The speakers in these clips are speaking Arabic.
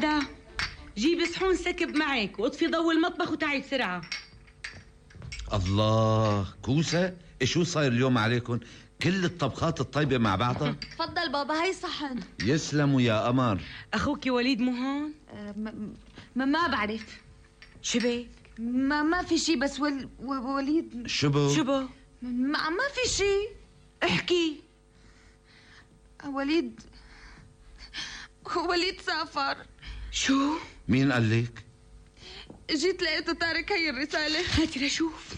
غدا جيب صحون سكب معك واطفي ضوء المطبخ وتعي بسرعة. الله كوسة، شو صاير اليوم عليكم؟ كل الطبخات الطيبة مع بعضها. تفضل بابا، هاي صحن. يسلموا يا قمر. أخوك وليد مو هون؟ ما بعرف. شبك؟ ما في شي، بس وليد شبو؟ ما في شي. احكي. وليد سافر. شو؟ مين قال لك؟ جيت لقيته تارك هاي الرسالة. هاتي لشوف.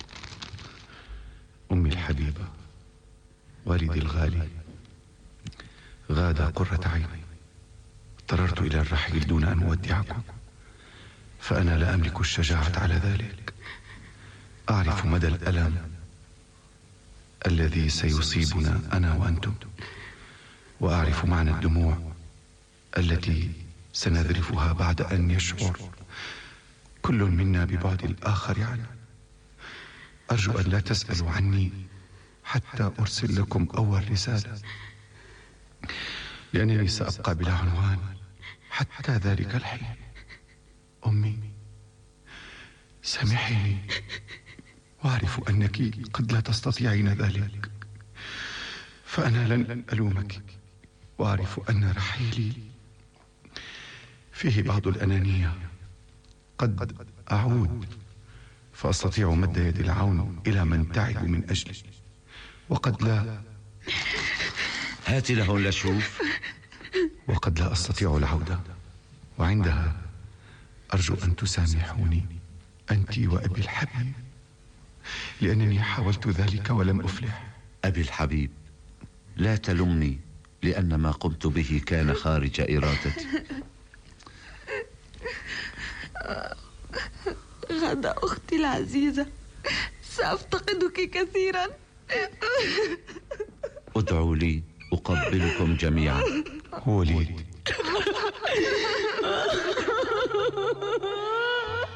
أمي الحبيبة، والدي الغالي، غادة قرة عيني، اضطررت إلى الرحيل دون أن أودعكم، فأنا لا أملك الشجاعة على ذلك. أعرف مدى الألم الذي سيصيبنا أنا وأنتم، وأعرف معنى الدموع التي سنذرفها بعد أن يشعر كل منا ببعد الآخر عنه. أرجو أن لا تسألوا عني حتى أرسل لكم أول رسالة، لأنني سأبقى بلا عنوان حتى ذلك الحين. أمي، سامحيني، وأعرف أنك قد لا تستطيعين ذلك، فأنا لن ألومك، وأعرف أن رحيلي فيه بعض الأنانية. قد أعود فأستطيع مد يد العون إلى من تعب من أجلي، وقد لا. هاتي لهون لشوف. وقد لا أستطيع العودة، وعندها أرجو أن تسامحوني أنت وأبي الحبيب، لأنني حاولت ذلك ولم أفلح. أبي الحبيب، لا تلمني، لأن ما قمت به كان خارج إرادتي. غدا أختي العزيزة، سأفتقدك كثيرا. ادعوا لي أقبلكم جميعا. وليد.